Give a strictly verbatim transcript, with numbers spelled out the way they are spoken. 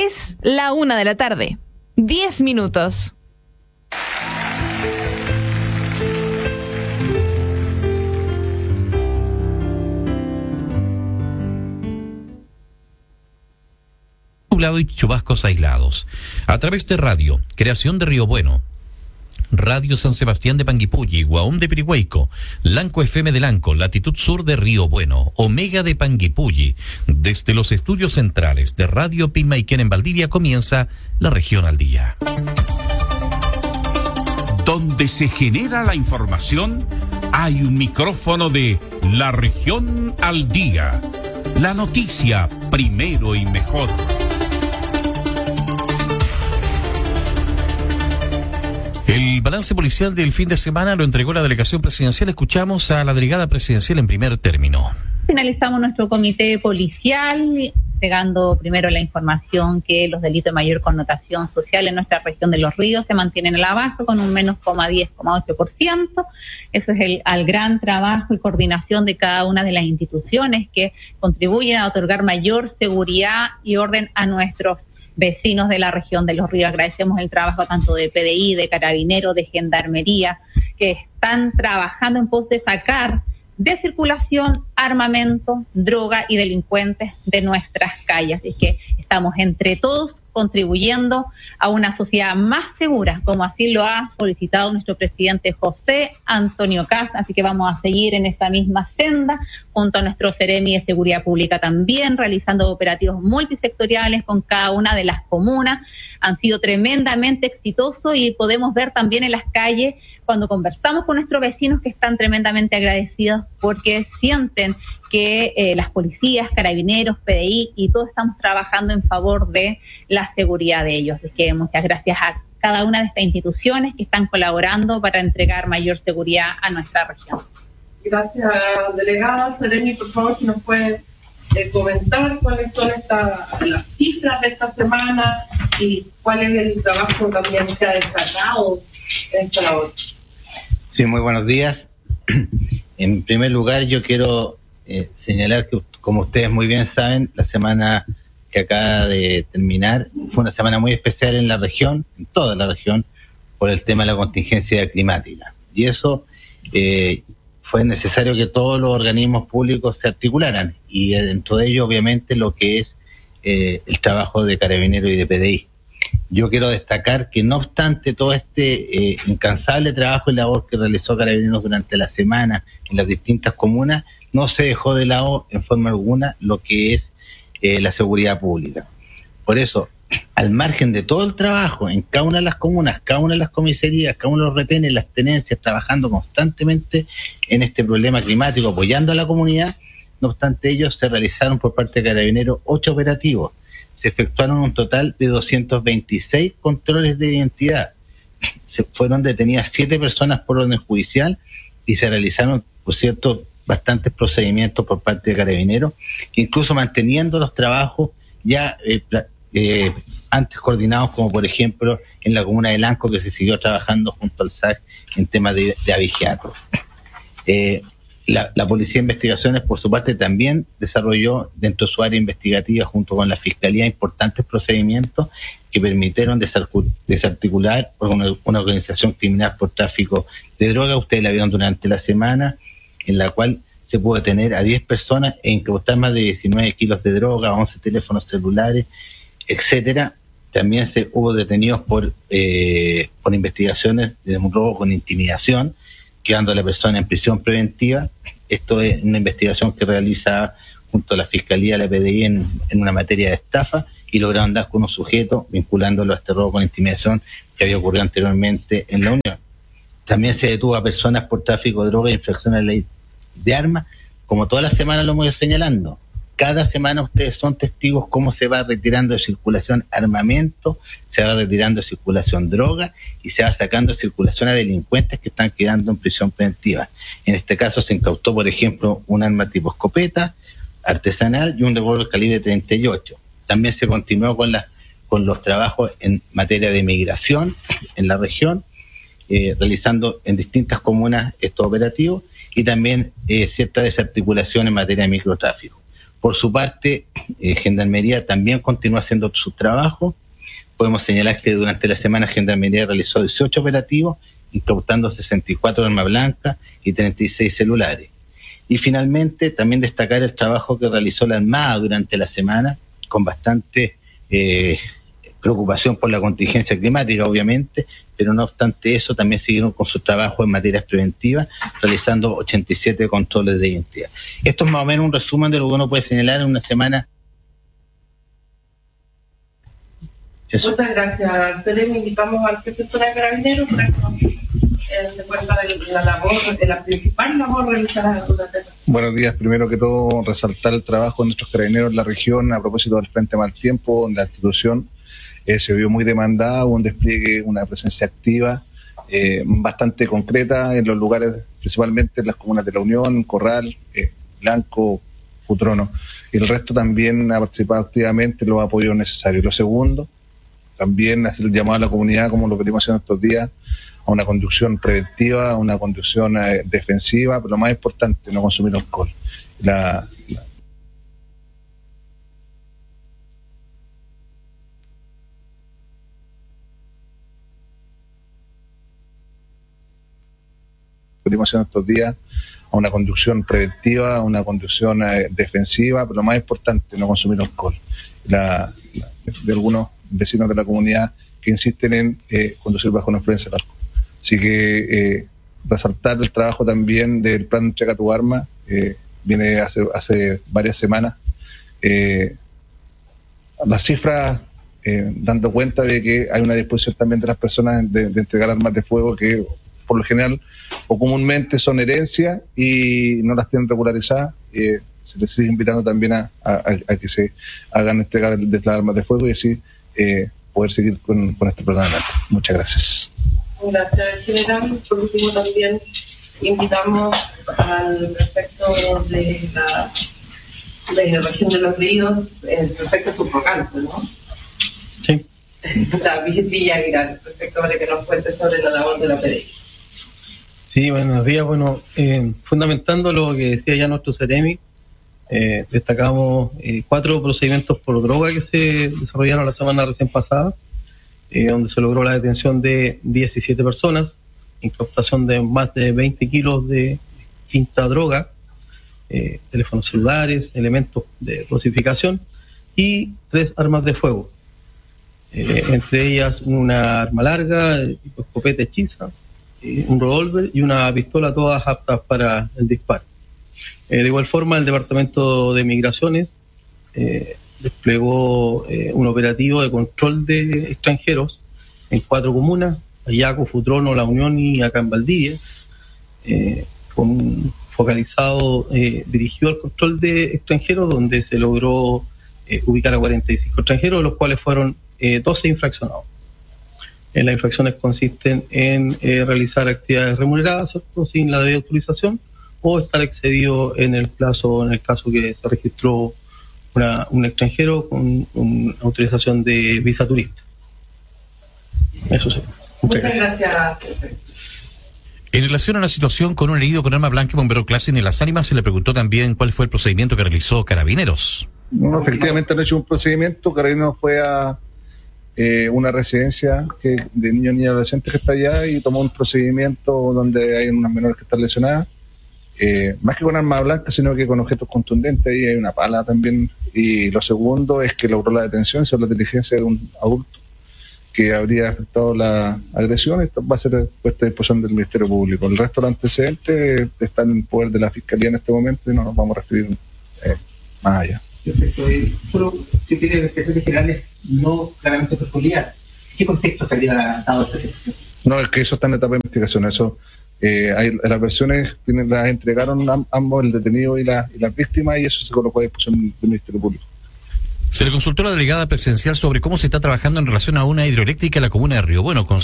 Es la una de la tarde, diez minutos. Nublado y chubascos aislados. A través de radio, creación de Río Bueno, Radio San Sebastián de Panguipulli, Guaón de Pirihuaico, Lanco F M de Lanco, latitud sur de Río Bueno, Omega de Panguipulli. Desde los estudios centrales de Radio Pimayquén en Valdivia comienza La Región al Día. Donde se genera la información, hay un micrófono de La Región al Día. La noticia primero y mejor. El balance policial del fin de semana lo entregó la delegación presidencial. Escuchamos a la delegada presidencial en primer término. Finalizamos nuestro comité policial, entregando primero la información que los delitos de mayor connotación social en nuestra región de Los Ríos se mantienen a la baja con un menos diez coma ocho por ciento. Eso es el al gran trabajo y coordinación de cada una de las instituciones que contribuyen a otorgar mayor seguridad y orden a nuestros vecinos de la región de Los Ríos. Agradecemos el trabajo tanto de P D I, de Carabineros, de Gendarmería, que están trabajando en pos de sacar de circulación armamento, droga y delincuentes de nuestras calles. Así que estamos entre todos contribuyendo a una sociedad más segura, como así lo ha solicitado nuestro presidente José Antonio Kast. Así que vamos a seguir en esta misma senda, junto a nuestro Seremi de Seguridad Pública también, realizando operativos multisectoriales con cada una de las comunas. Han sido tremendamente exitosos y podemos ver también en las calles, cuando conversamos con nuestros vecinos, que están tremendamente agradecidos porque sienten que eh, las policías, carabineros, P D I y todos estamos trabajando en favor de la seguridad de ellos. Así que muchas gracias a cada una de estas instituciones que están colaborando para entregar mayor seguridad a nuestra región. Gracias, delegada. Seremi, por favor, si nos puede eh, comentar cuáles son esta, las cifras de esta semana y cuál es el trabajo también que ha destacado en esta labor. Sí, muy buenos días. En primer lugar, yo quiero eh, señalar que, como ustedes muy bien saben, la semana que acaba de terminar fue una semana muy especial en la región, en toda la región, por el tema de la contingencia climática. Y eso eh, fue necesario que todos los organismos públicos se articularan, y dentro de ello, obviamente, lo que es eh, el trabajo de Carabineros y de P D I. Yo quiero destacar que, no obstante todo este eh, incansable trabajo y labor que realizó Carabineros durante la semana en las distintas comunas, no se dejó de lado en forma alguna lo que es eh, la seguridad pública. Por eso, al margen de todo el trabajo en cada una de las comunas, cada una de las comisarías, cada uno de los retenes, las tenencias, trabajando constantemente en este problema climático, apoyando a la comunidad, no obstante ello, se realizaron por parte de Carabineros ocho operativos. Se efectuaron un total de doscientos veintiséis controles de identidad. Se fueron detenidas siete personas por orden judicial y se realizaron, por cierto, bastantes procedimientos por parte de Carabineros, incluso manteniendo los trabajos ya eh, eh, antes coordinados, como por ejemplo en la comuna de Lanco, que se siguió trabajando junto al S A C en temas de, de avigiato. Eh, La, la Policía de Investigaciones, por su parte, también desarrolló dentro de su área investigativa, junto con la Fiscalía, importantes procedimientos que permitieron desarticular una, una organización criminal por tráfico de droga. Ustedes la vieron durante la semana, en la cual se pudo detener a diez personas e incautar más de diecinueve kilos de droga, once teléfonos celulares, etcétera. También se hubo detenidos por, eh, por investigaciones de un robo con intimidación, quedando a la persona en prisión preventiva. Esto es una investigación que realiza junto a la Fiscalía, la P D I, en, en una materia de estafa, y lograron dar con un sujeto vinculándolo a este robo con intimidación que había ocurrido anteriormente en la Unión. También se detuvo a personas por tráfico de droga e infracción a la ley de armas, como todas las semanas lo hemos ido señalando. Cada semana ustedes son testigos cómo se va retirando de circulación armamento, se va retirando de circulación droga y se va sacando de circulación a delincuentes que están quedando en prisión preventiva. En este caso se incautó, por ejemplo, un arma tipo escopeta artesanal y un revólver calibre treinta y ocho. También se continuó con, la, con los trabajos en materia de migración en la región, eh, realizando en distintas comunas estos operativos, y también eh, cierta desarticulación en materia de microtráfico. Por su parte, eh, Gendarmería también continúa haciendo su trabajo. Podemos señalar que durante la semana Gendarmería realizó dieciocho operativos, incautando sesenta y cuatro armas blancas y treinta y seis celulares. Y finalmente, también destacar el trabajo que realizó la Armada durante la semana, con bastante eh, preocupación por la contingencia climática, obviamente, pero no obstante eso, también siguieron con su trabajo en materias preventivas, realizando ochenta y siete controles de identidad. Esto es más o menos un resumen de lo que uno puede señalar en una semana. Eso. Muchas gracias, Seremi. Invitamos al jefe de zona de Carabineros para que nos eh, se cuenta de la labor, de la principal labor realizada durante el... Buenos días. Primero que todo, resaltar el trabajo de nuestros carabineros en la región a propósito del Frente Mal Tiempo, donde la institución eh, se vio muy demandada, hubo un despliegue, una presencia activa, eh, bastante concreta en los lugares, principalmente en las comunas de La Unión, Corral, eh, Blanco, Futrono. Y el resto también ha participado activamente en los apoyos necesarios. Lo segundo, también hacer el llamado a la comunidad, como lo pedimos en estos días, a una conducción preventiva, a una conducción eh, defensiva, pero lo más importante, no consumir alcohol. La, la... pedimos en estos días a una conducción preventiva, a una conducción eh, defensiva, pero lo más importante, no consumir alcohol. La, la, de algunos vecinos de la comunidad que insisten en eh, conducir bajo la influencia del alcohol. Así que eh, resaltar el trabajo también del plan Checa tu Arma, eh, viene hace, hace varias semanas. Eh, las cifras eh, dando cuenta de que hay una disposición también de las personas de, de entregar armas de fuego que por lo general o comúnmente son herencias y no las tienen regularizadas. Eh, se les sigue invitando también a, a, a que se hagan entregar de las armas de fuego y así eh, poder seguir con, con este programa. Muchas gracias. Gracias, general. Por último, también invitamos al respecto de la, de la región de los ríos, el respecto a subrogante, ¿no? Sí. La Villa Aguilar, respecto a que nos cuente sobre la labor de la P D I. Sí, buenos días. Bueno, eh, fundamentando lo que decía ya nuestro Seremi, eh, destacamos eh, cuatro procedimientos por droga que se desarrollaron la semana recién pasada, Eh, donde se logró la detención de diecisiete personas, incautación de más de veinte kilos de distinta droga, eh, teléfonos celulares, elementos de dosificación y tres armas de fuego, eh, entre ellas una arma larga, tipo escopeta hechiza, eh, un revólver y una pistola, todas aptas para el disparo. Eh, de igual forma, el Departamento de Migraciones eh, desplegó eh, un operativo de control de extranjeros en cuatro comunas, Ayaco, Futrono, La Unión y acá en Valdivia, eh, con focalizado eh, dirigido al control de extranjeros, donde se logró eh, ubicar a cuarenta y cinco extranjeros, de los cuales fueron eh, doce infraccionados. Eh, las infracciones consisten en eh, realizar actividades remuneradas, ¿cierto?, sin la debida autorización, o estar excedido en el plazo, en el caso que se registró Una, un extranjero con una autorización de visa turista. Eso sí. Muchas gracias. En relación a la situación con un herido con arma blanca y bombero clase en Las Ánimas, se le preguntó también cuál fue el procedimiento que realizó Carabineros. No, efectivamente han hecho un procedimiento. Carabineros fue a eh, una residencia que, de niños y niñas adolescentes que está allá y tomó un procedimiento donde hay unas menores que están lesionadas. Eh, más que con armas blancas, sino que con objetos contundentes, y hay una pala también. Y lo segundo es que logró la detención sobre la diligencia de un adulto que habría afectado la agresión. Esto va a ser puesta a disposición del Ministerio Público. El resto de los antecedentes están en poder de la Fiscalía en este momento y no nos vamos a referir eh, más allá. Perfecto. Eh, solo si tiene respectos generales no claramente peculiar, ¿qué contexto estaría dado esta situación? No, es que eso está en etapa de investigación. Eso Eh, hay, las versiones tienen, las entregaron am, ambos, el detenido y la, y la víctima, y eso se colocó a disposición del Ministerio Público. Se le consultó a la delegada presidencial sobre cómo se está trabajando en relación a una hidroeléctrica en la comuna de Río Bueno.